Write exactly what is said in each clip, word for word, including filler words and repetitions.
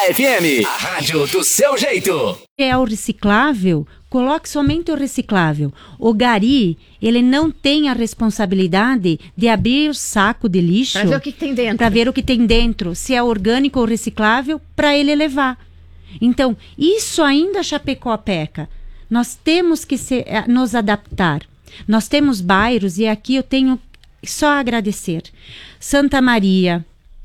F M, a rádio do seu jeito. É o reciclável, coloque somente o reciclável. O gari, ele não tem a responsabilidade de abrir o saco de lixo para ver o que tem dentro. Para ver o que tem dentro, se é orgânico ou reciclável, para ele levar. Então, isso ainda Chapecó peca. Nós temos que se, nos adaptar. Nós temos bairros, e aqui eu tenho só a agradecer. Santa Maria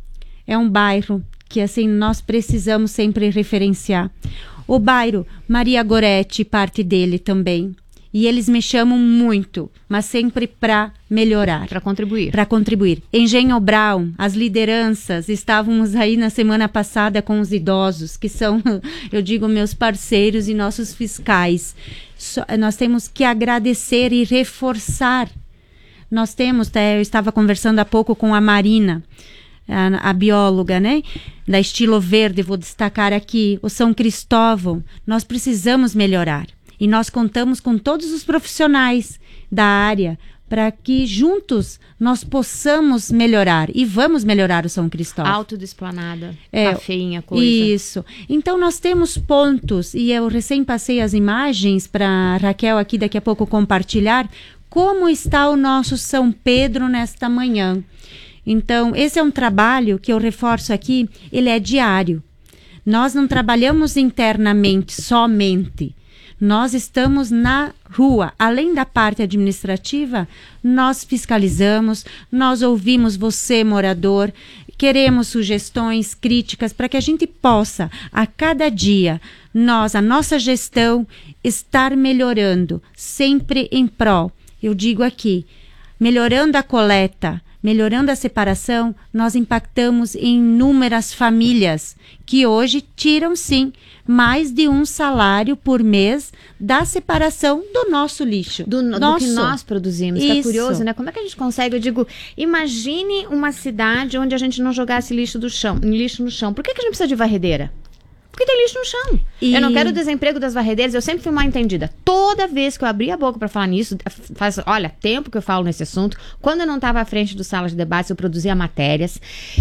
é um bairro que assim nós precisamos sempre referenciar. O bairro Maria Goretti, parte dele também. E eles me chamam muito, mas sempre para melhorar. Para contribuir. Para contribuir. Engenho Brown, as lideranças, estávamos aí na semana passada com os idosos, que são, eu digo, meus parceiros e nossos fiscais. So, nós temos que agradecer e reforçar. Nós temos, eu estava conversando há pouco com a Marina, A, a bióloga, né? Da Estilo Verde, vou destacar aqui, o São Cristóvão. Nós precisamos melhorar. E nós contamos com todos os profissionais da área para que juntos nós possamos melhorar. E vamos melhorar o São Cristóvão. Alto do Esplanada, é, a feinha coisa. Isso. Então nós temos pontos, e eu recém passei as imagens para a Raquel aqui daqui a pouco compartilhar, como está o nosso São Pedro nesta manhã. Então, esse é um trabalho que eu reforço aqui, ele é diário. Nós não trabalhamos internamente somente. Nós estamos na rua. Além da parte administrativa, nós fiscalizamos, nós ouvimos você, morador, queremos sugestões, críticas, para que a gente possa, a cada dia, nós, a nossa gestão, estar melhorando, sempre em prol. Eu digo aqui, melhorando a coleta, melhorando a separação, nós impactamos em inúmeras famílias que hoje tiram, sim, mais de um salário por mês da separação do nosso lixo. Do, do que nós produzimos. Que é curioso, né? Como é que a gente consegue? Eu digo, imagine uma cidade onde a gente não jogasse lixo, do chão, lixo no chão. Por que, que a gente precisa de varredeira? Porque tem lixo no chão. E... Eu não quero o desemprego das varredeiras, eu sempre fui mal entendida. Toda vez que eu abri a boca para falar nisso, faz, olha, tempo que eu falo nesse assunto, quando eu não estava à frente do sala de debates, eu produzia matérias.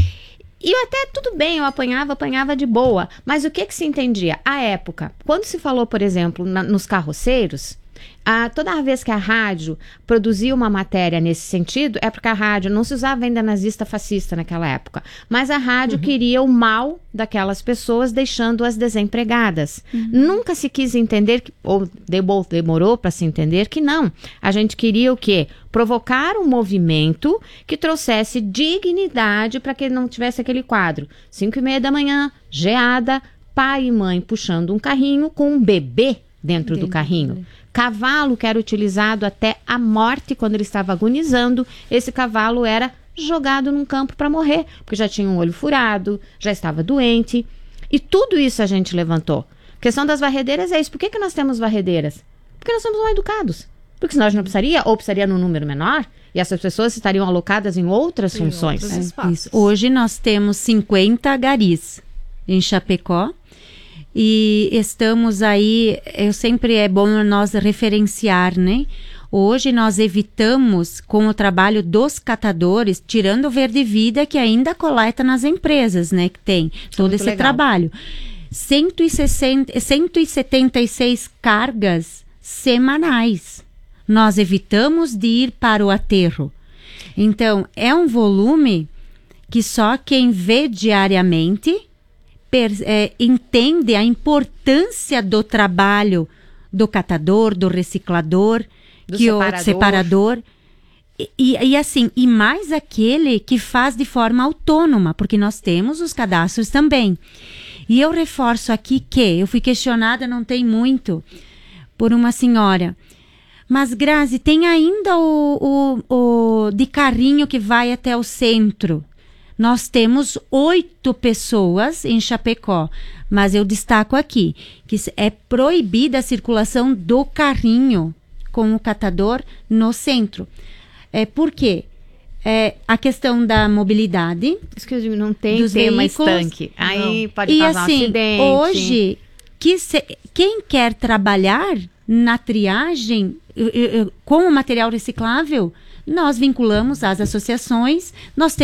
E eu até, tudo bem, eu apanhava, apanhava de boa. Mas o que que se entendia? À época, quando se falou, por exemplo, na, nos carroceiros, a, toda vez que a rádio produzia uma matéria nesse sentido, é porque a rádio não se usava ainda nazista fascista naquela época, mas a rádio uhum. queria o mal daquelas pessoas, deixando-as desempregadas. Uhum. Nunca se quis entender, que, ou demorou para se entender que não. A gente queria o quê? Provocar um movimento que trouxesse dignidade para que não tivesse aquele quadro. Cinco e meia da manhã, geada, pai e mãe puxando um carrinho com um bebê dentro do carrinho. Cavalo que era utilizado até a morte quando ele estava agonizando, esse cavalo era jogado num campo para morrer, porque já tinha um olho furado, já estava doente. E tudo isso a gente levantou. A questão das varredeiras é isso. Por que que nós temos varredeiras? Porque nós somos mal educados. Porque senão a gente não precisaria, ou precisaria num número menor, e essas pessoas estariam alocadas em outras em funções. É, isso. Hoje nós temos cinquenta garis em Chapecó. E estamos aí, eu sempre é bom nós referenciar, né? Hoje nós evitamos, com o trabalho dos catadores, tirando o Verde Vida, que ainda coleta nas empresas, né? Que tem todo Muito esse legal. trabalho. cento e sessenta, cento e setenta e seis cargas semanais. Nós evitamos de ir para o aterro. Então, é um volume que só quem vê diariamente... Per, é, entende a importância do trabalho do catador, do reciclador, do que separador, o separador e, e, e assim, e mais aquele que faz de forma autônoma, porque nós temos os cadastros também. E eu reforço aqui que eu fui questionada, não tem muito, por uma senhora. Mas, Grazi, tem ainda o, o, o de carrinho que vai até o centro. Nós temos oito pessoas em Chapecó, mas eu destaco aqui que é proibida a circulação do carrinho com o catador no centro. É, por quê? É, a questão da mobilidade. Isso que eu digo, não tem dos tema veículos, estanque. Aí não. pode e causar assim, um acidente. Hoje, que se, quem quer trabalhar na triagem com o material reciclável, nós vinculamos às associações, nós